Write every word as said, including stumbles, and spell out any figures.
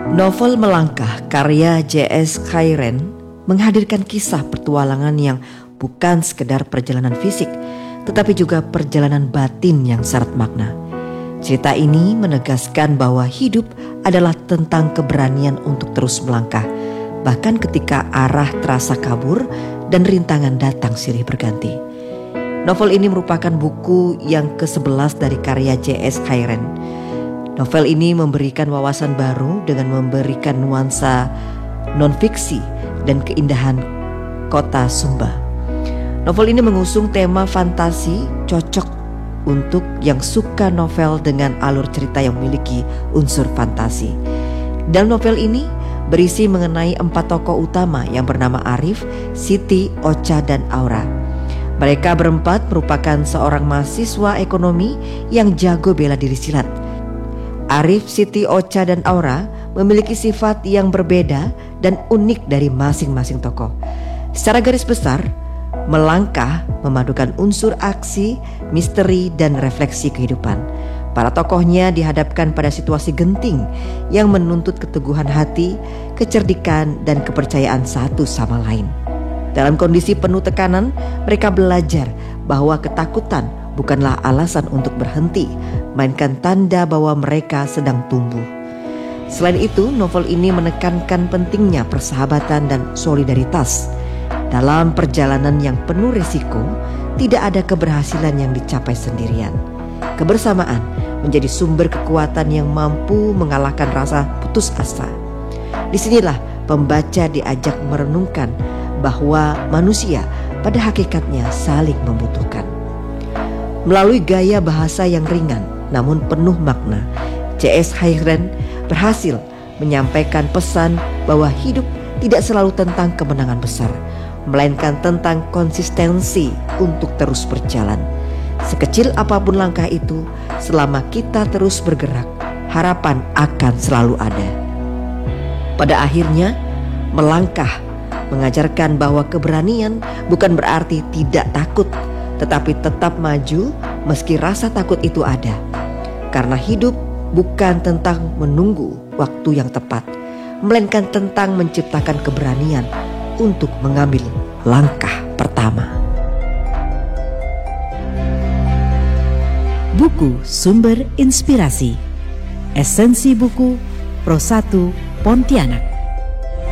Novel Melangkah karya J S Khairen menghadirkan kisah petualangan yang bukan sekedar perjalanan fisik, tetapi juga perjalanan batin yang syarat makna. Cerita ini menegaskan bahwa hidup adalah tentang keberanian untuk terus melangkah, bahkan ketika arah terasa kabur dan rintangan datang silih berganti. Novel ini merupakan buku yang kesebelas dari karya J S Khairen. Novel ini memberikan wawasan baru dengan memberikan nuansa non-fiksi dan keindahan kota Sumba. Novel ini mengusung tema fantasi, cocok untuk yang suka novel dengan alur cerita yang memiliki unsur fantasi. Dalam novel ini berisi mengenai empat tokoh utama yang bernama Arif, Siti, Ocha, dan Aura. Mereka berempat merupakan seorang mahasiswa ekonomi yang jago bela diri silat. Arif, Siti, Ocha, dan Aura memiliki sifat yang berbeda dan unik dari masing-masing tokoh. Secara garis besar, Melangkah memadukan unsur aksi, misteri, dan refleksi kehidupan. Para tokohnya dihadapkan pada situasi genting yang menuntut keteguhan hati, kecerdikan, dan kepercayaan satu sama lain. Dalam kondisi penuh tekanan, mereka belajar bahwa ketakutan bukanlah alasan untuk berhenti, melainkan tanda bahwa mereka sedang tumbuh. Selain itu, novel ini menekankan pentingnya persahabatan dan solidaritas. Dalam perjalanan yang penuh risiko, tidak ada keberhasilan yang dicapai sendirian. Kebersamaan menjadi sumber kekuatan yang mampu mengalahkan rasa putus asa. Disinilah pembaca diajak merenungkan bahwa manusia pada hakikatnya saling membutuhkan. Melalui gaya bahasa yang ringan namun penuh makna, J S Khairen berhasil menyampaikan pesan bahwa hidup tidak selalu tentang kemenangan besar, melainkan tentang konsistensi untuk terus berjalan. Sekecil apapun langkah itu, selama kita terus bergerak, harapan akan selalu ada. Pada akhirnya, Melangkah mengajarkan bahwa keberanian bukan berarti tidak takut, tetapi tetap maju meski rasa takut itu ada. Karena hidup bukan tentang menunggu waktu yang tepat, melainkan tentang menciptakan keberanian untuk mengambil langkah pertama. Buku Sumber Inspirasi. Esensi buku Pro satu Pontianak.